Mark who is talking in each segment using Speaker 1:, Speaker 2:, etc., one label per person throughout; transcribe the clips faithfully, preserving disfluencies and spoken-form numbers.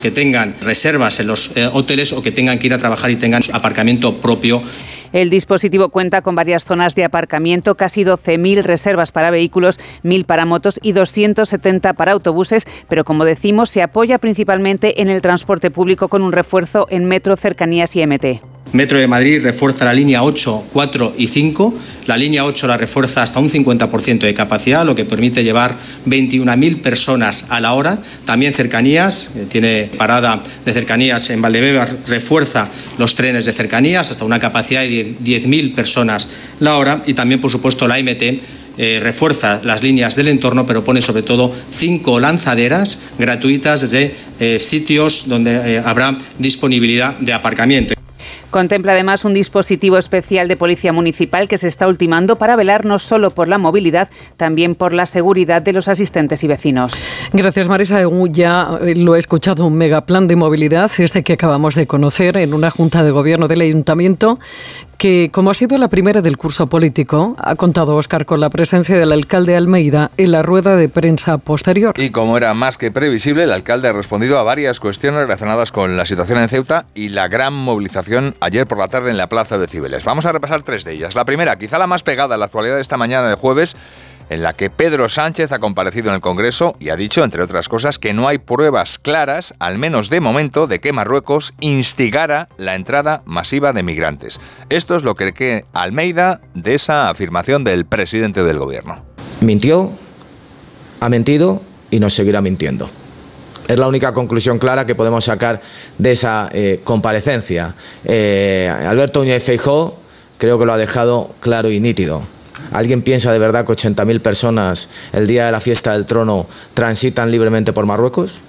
Speaker 1: que tengan reservas en los eh, hoteles o que tengan que ir a trabajar y tengan aparcamiento propio.
Speaker 2: El dispositivo cuenta con varias zonas de aparcamiento, casi doce mil reservas para vehículos, mil para motos y doscientos setenta para autobuses, pero como decimos, se apoya principalmente en el transporte público con un refuerzo en metro, cercanías y M T.
Speaker 1: Metro de Madrid refuerza la línea ocho, cuatro y cinco. La línea ocho la refuerza hasta un cincuenta por ciento de capacidad, lo que permite llevar veintiuna mil personas a la hora. También cercanías, eh, tiene parada de cercanías en Valdebebas, refuerza los trenes de cercanías hasta una capacidad de diez mil personas la hora. Y también, por supuesto, la M T eh, refuerza las líneas del entorno, pero pone sobre todo cinco lanzaderas gratuitas desde eh, sitios donde eh, habrá disponibilidad de aparcamiento.
Speaker 2: Contempla además un dispositivo especial de Policía Municipal que se está ultimando para velar no solo por la movilidad, también por la seguridad de los asistentes y vecinos.
Speaker 3: Gracias, Marisa. Ya lo he escuchado, un megaplan de movilidad, este que acabamos de conocer en una junta de gobierno del Ayuntamiento, que, como ha sido la primera del curso político, ha contado Óscar con la presencia del alcalde Almeida en la rueda de prensa posterior.
Speaker 4: Y como era más que previsible, el alcalde ha respondido a varias cuestiones relacionadas con la situación en Ceuta y la gran movilización ayer por la tarde en la plaza de Cibeles. Vamos a repasar tres de ellas. La primera, quizá la más pegada a la actualidad de esta mañana de jueves, en la que Pedro Sánchez ha comparecido en el Congreso y ha dicho, entre otras cosas, que no hay pruebas claras, al menos de momento, de que Marruecos instigara la entrada masiva de migrantes. Esto es lo que cree Almeida de esa afirmación del presidente del Gobierno.
Speaker 5: Mintió, ha mentido y nos seguirá mintiendo. Es la única conclusión clara que podemos sacar de esa eh, comparecencia. Eh, Alberto Núñez Feijóo creo que lo ha dejado claro y nítido. ¿Alguien piensa de verdad que ochenta mil personas el día de la fiesta del trono transitan libremente por Marruecos?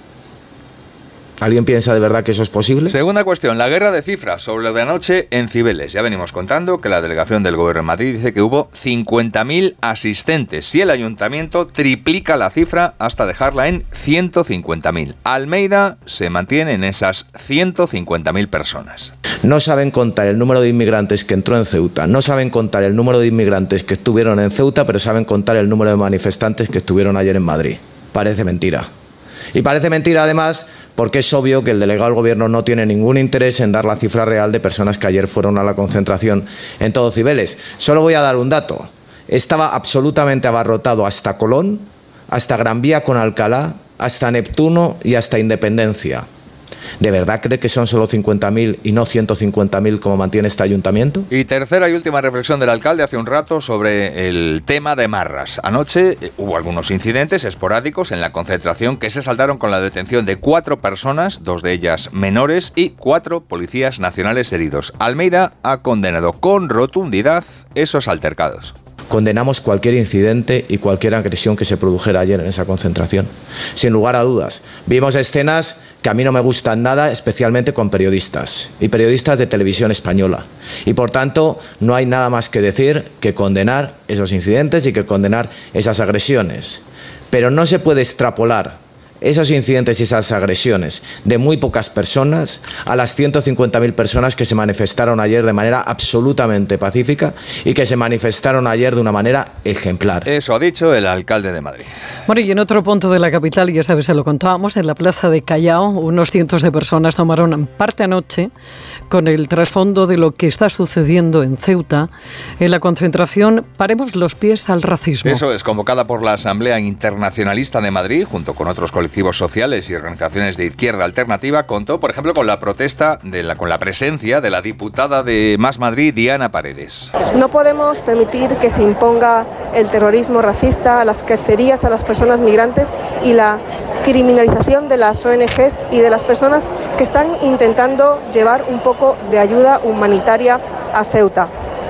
Speaker 5: ¿Alguien piensa de verdad que eso es posible?
Speaker 4: Segunda cuestión, la guerra de cifras sobre lo de anoche en Cibeles. Ya venimos contando que la delegación del Gobierno en Madrid dice que hubo cincuenta mil asistentes y el Ayuntamiento triplica la cifra hasta dejarla en ciento cincuenta mil. Almeida se mantiene en esas ciento cincuenta mil personas.
Speaker 5: No saben contar el número de inmigrantes que entró en Ceuta, no saben contar el número de inmigrantes que estuvieron en Ceuta, pero saben contar el número de manifestantes que estuvieron ayer en Madrid. Parece mentira. Y parece mentira además porque es obvio que el delegado del Gobierno no tiene ningún interés en dar la cifra real de personas que ayer fueron a la concentración en todo Cibeles. Solo voy a dar un dato. Estaba absolutamente abarrotado hasta Colón, hasta Gran Vía con Alcalá, hasta Neptuno y hasta Independencia. ¿De verdad cree que son solo cincuenta mil y no ciento cincuenta mil como mantiene este ayuntamiento?
Speaker 4: Y tercera y última reflexión del alcalde hace un rato sobre el tema de Marras. Anoche eh, hubo algunos incidentes esporádicos en la concentración que se saldaron con la detención de cuatro personas, dos de ellas menores, y cuatro policías nacionales heridos. Almeida ha condenado con rotundidad esos altercados.
Speaker 5: Condenamos cualquier incidente y cualquier agresión que se produjera ayer en esa concentración. Sin lugar a dudas. Vimos escenas que a mí no me gustan nada, especialmente con periodistas y periodistas de televisión española. Y por tanto, no hay nada más que decir que condenar esos incidentes y que condenar esas agresiones. Pero no se puede extrapolar esos incidentes y esas agresiones de muy pocas personas a las ciento cincuenta mil personas que se manifestaron ayer de manera absolutamente pacífica y que se manifestaron ayer de una manera ejemplar.
Speaker 4: Eso ha dicho el alcalde de Madrid.
Speaker 3: Bueno, y en otro punto de la capital, y esta vez se lo contábamos, en la plaza de Callao, unos cientos de personas tomaron parte anoche con el trasfondo de lo que está sucediendo en Ceuta, en la concentración Paremos los pies al racismo.
Speaker 4: Eso es, convocada por la Asamblea Internacionalista de Madrid, junto con otros colectivos sociales y organizaciones de izquierda alternativa, contó, por ejemplo, con la protesta, de la, con la presencia de la diputada de Más Madrid, Diana Paredes.
Speaker 6: No podemos permitir que se imponga el terrorismo racista, las cacerías a las personas migrantes y la criminalización de las O N Ges y de las personas que están intentando llevar un poco de ayuda humanitaria a Ceuta.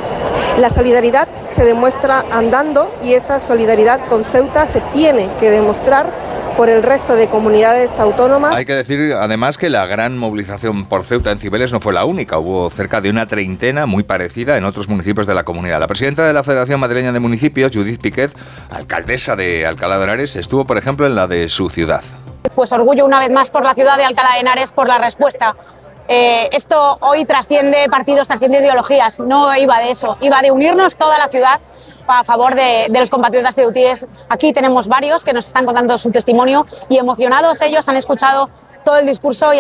Speaker 6: La solidaridad se demuestra andando y esa solidaridad con Ceuta se tiene que demostrar por el resto de comunidades autónomas.
Speaker 4: Hay que decir además que la gran movilización por Ceuta en Cibeles no fue la única. Hubo cerca de una treintena muy parecida en otros municipios de la comunidad. La presidenta de la Federación Madrileña de Municipios, Judith Piquet, alcaldesa de Alcalá de Henares, estuvo, por ejemplo, en la de su ciudad.
Speaker 7: Pues orgullo una vez más por la ciudad de Alcalá de Henares, por la respuesta. Eh, esto hoy trasciende partidos, trasciende ideologías. No iba de eso, iba de unirnos toda la ciudad a favor de, de los compatriotas ceutíes. Aquí tenemos varios que nos están contando su testimonio y emocionados ellos han escuchado todo el discurso. Y